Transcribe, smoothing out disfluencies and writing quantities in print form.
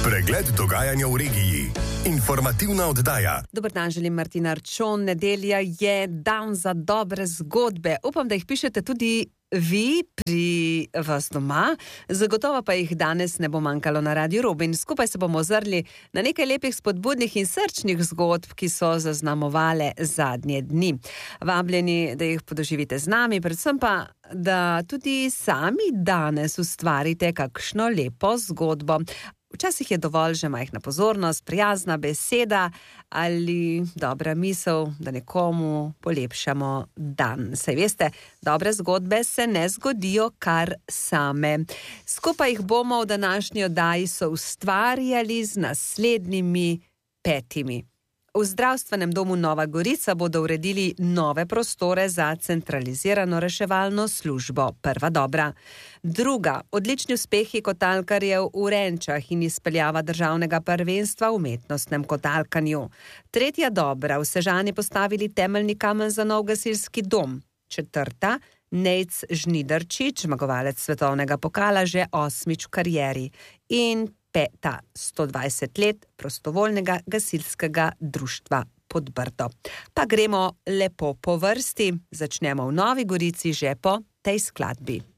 Pregled dogajanja v regiji. Informativna oddaja. Dober dan, želim Martina Arčon. Nedelja je dan za dobre zgodbe. Upam, da jih pišete tudi vi pri vas doma. Zagotovo pa jih danes ne bo manjkalo na Radiu Rubin. Skupaj se bomo ozrli na nekaj lepih, spodbudnih in srčnih zgodb, ki so zaznamovale zadnje dni. Vabljeni, da jih podoživite z nami, predvsem pa, da tudi sami danes ustvarite kakšno lepo zgodbo. Včasih je dovolj že majhna pozornost, prijazna beseda ali dobra misel, da nekomu polepšamo dan. Saj veste, dobre zgodbe se ne zgodijo kar same. Skupaj jih bomo v današnji oddaji soustvarjali z naslednjimi 5. V zdravstvenem domu Nova Gorica bodo uredili nove prostore za centralizirano reševalno službo. Prva dobra. Druga, odlični uspehi kotalkarjev v Renčah in izpeljava državnega prvenstva v umetnostnem kotalkanju. Tretja dobra, v Sežani postavili temeljni kamen za nov gasilski dom. Četrta, Nejc Žnidarčič, zmagovalec svetovnega pokala, že 8. v karieri. In 5. 120 let prostovoljnega gasilskega društva Podbrdo. Pa gremo lepo po vrsti. Začnemo v Novi Gorici že po tej skladbi.